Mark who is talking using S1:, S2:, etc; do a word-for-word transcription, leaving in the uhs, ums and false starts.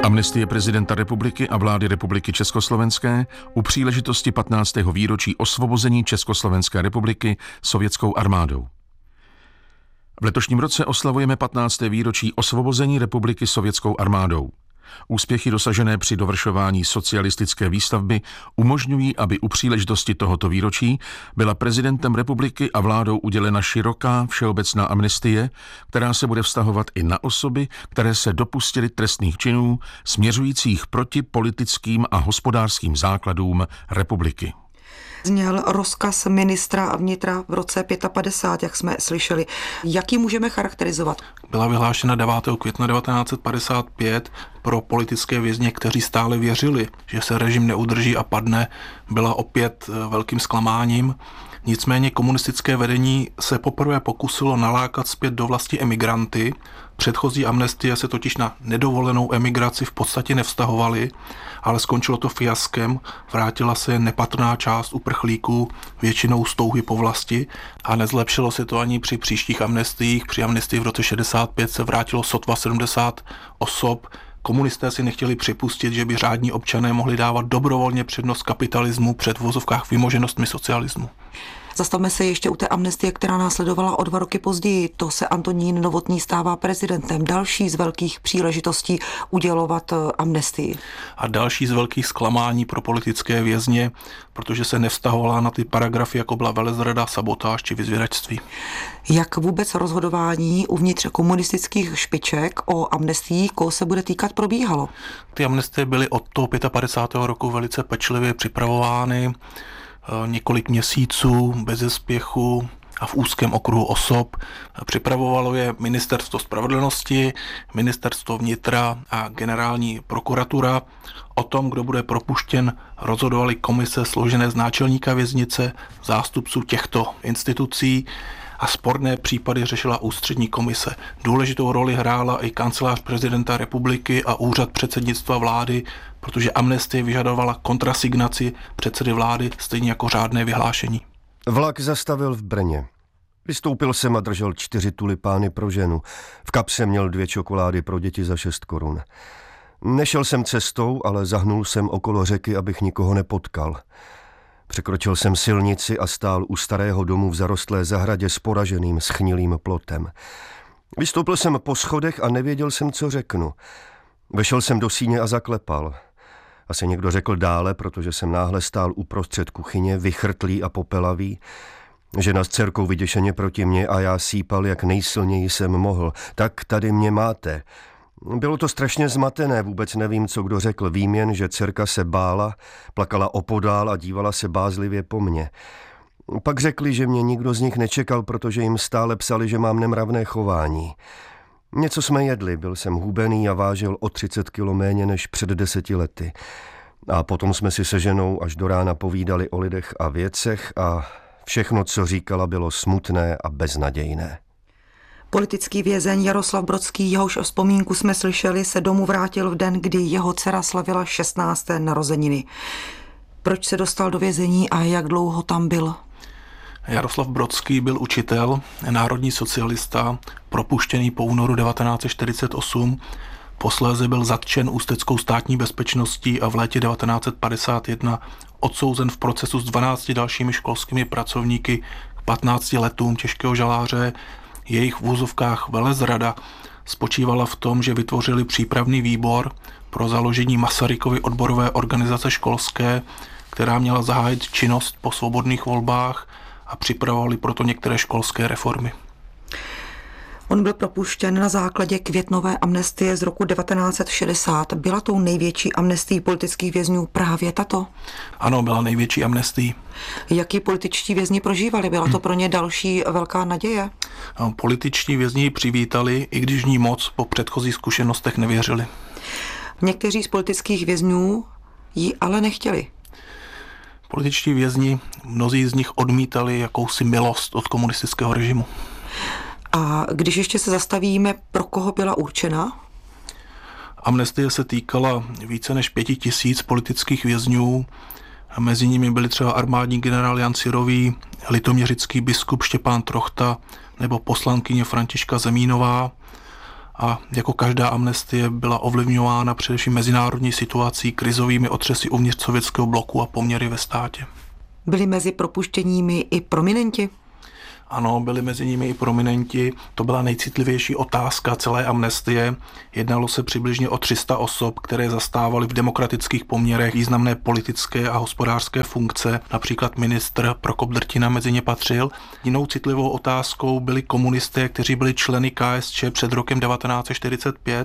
S1: Amnestie prezidenta republiky a vlády Republiky Československé u příležitosti patnáctého výročí osvobození Československé republiky sovětskou armádou. V letošním roce oslavujeme patnácté výročí osvobození republiky sovětskou armádou. Úspěchy dosažené při dovršování socialistické výstavby umožňují, aby u příležitosti tohoto výročí byla prezidentem republiky a vládou udělena široká všeobecná amnestie, která se bude vztahovat i na osoby, které se dopustily trestných činů směřujících proti politickým a hospodářským základům republiky.
S2: Zněl rozkaz ministra vnitra v roce padesát pět, jak jsme slyšeli. Jak ji můžeme charakterizovat?
S3: Byla vyhlášena devátého května devatenáct set padesát pět pro politické vězně, kteří stále věřili, že se režim neudrží a padne. Byla opět velkým zklamáním. Nicméně komunistické vedení se poprvé pokusilo nalákat zpět do vlasti emigranty. Předchozí amnestie se totiž na nedovolenou emigraci v podstatě nevztahovaly, ale skončilo to fiaskem, vrátila se nepatrná část uprchlíků, většinou z touhy po vlasti, a nezlepšilo se to ani při příštích amnestiích. Při amnestii v roce šedesát pět se vrátilo sotva sedmdesát osob. Komunisté si nechtěli připustit, že by řádní občané mohli dávat dobrovolně přednost kapitalismu před v vozovkách vymoženostmi socialismu.
S2: Zastavme se ještě u té amnestie, která následovala o dva roky později. To se Antonín Novotný stává prezidentem. Další z velkých příležitostí udělovat amnestii.
S3: A další z velkých zklamání pro politické vězně, protože se nevztahovala na ty paragrafy, jako byla velezrada, sabotáž či vyzvědačství.
S2: Jak vůbec rozhodování uvnitř komunistických špiček o amnestii, koho se bude týkat, probíhalo?
S3: Ty amnestie byly od toho padesátého pátého roku velice pečlivě připravovány. Několik měsíců bez spěchu a v úzkém okruhu osob. Připravovalo je Ministerstvo spravedlnosti, Ministerstvo vnitra a Generální prokuratura. O tom, kdo bude propuštěn, rozhodovaly komise složené z náčelníka věznice, zástupců těchto institucí, a sporné případy řešila ústřední komise. Důležitou roli hrála i kancelář prezidenta republiky a úřad předsednictva vlády, protože amnestie vyžadovala kontrasignaci předsedy vlády, stejně jako řádné vyhlášení.
S4: Vlak zastavil v Brně. Vystoupil jsem a držel čtyři tulipány pro ženu. V kapse měl dvě čokolády pro děti za šest korun. Nešel jsem cestou, ale zahnul jsem okolo řeky, abych nikoho nepotkal. Překročil jsem silnici a stál u starého domu v zarostlé zahradě s poraženým schnilým plotem. Vystoupil jsem po schodech a nevěděl jsem, co řeknu. Vešel jsem do síně a zaklepal. Asi někdo řekl dále, protože jsem náhle stál uprostřed kuchyně, vychrtlý a popelavý. Žena s dcerkou vyděšeně proti mně a já sípal, jak nejsilněji jsem mohl. Tak tady mě máte. Bylo to strašně zmatené, vůbec nevím, co kdo řekl. Vím jen, že dcerka se bála, plakala opodál a dívala se bázlivě po mně. Pak řekli, že mě nikdo z nich nečekal, protože jim stále psali, že mám nemravné chování. Něco jsme jedli, byl jsem hubený a vážil o třicet kilo méně než před deseti lety. A potom jsme si se ženou až do rána povídali o lidech a věcech a všechno, co říkala, bylo smutné a beznadějné.
S2: Politický vězeň Jaroslav Brodský, jehož vzpomínku jsme slyšeli, se domů vrátil v den, kdy jeho dcera slavila šestnácté narozeniny. Proč se dostal do vězení a jak dlouho tam byl?
S3: Jaroslav Brodský byl učitel, národní socialista, propuštěný po únoru devatenáct set čtyřicet osm. Posléze byl zatčen Ústeckou státní bezpečností a v létě devatenáct set padesát jedna odsouzen v procesu s dvanácti dalšími školskými pracovníky k patnácti letům těžkého žaláře. Jejich v úzovkách velezrada spočívala v tom, že vytvořili přípravný výbor pro založení Masarykovy odborové organizace školské, která měla zahájit činnost po svobodných volbách, a připravovali proto některé školské reformy.
S2: On byl propuštěn na základě květnové amnestie z roku devatenáct set šedesát. Byla tou největší amnestií politických vězňů právě tato?
S3: Ano, byla největší amnestií.
S2: Jaký političtí vězni prožívali? Byla to pro ně další velká naděje?
S3: Političtí vězni ji přivítali, i když v ní moc po předchozích zkušenostech nevěřili.
S2: Někteří z politických vězňů ji ale nechtěli.
S3: Političtí vězni, mnozí z nich odmítali jakousi milost od komunistického režimu.
S2: A když ještě se zastavíme, pro koho byla určena?
S3: Amnestie se týkala více než pěti tisíc politických vězňů. Mezi nimi byli třeba armádní generál Jan Syrový, litoměřický biskup Štěpán Trochta nebo poslankyně Františka Zemínová. a jako každá amnestie byla ovlivňována především mezinárodní situací, krizovými otřesy uvnitř sovětského bloku a poměry ve státě.
S2: Byli mezi propuštěními i prominenti?
S3: Ano, byli mezi nimi i prominenti. To byla nejcitlivější otázka celé amnestie. Jednalo se přibližně o tři sta osob, které zastávaly v demokratických poměrech významné politické a hospodářské funkce. Například ministr Prokop Drtina mezi ně patřil. Jinou citlivou otázkou byli komunisté, kteří byli členy K S Č před rokem devatenáct set čtyřicet pět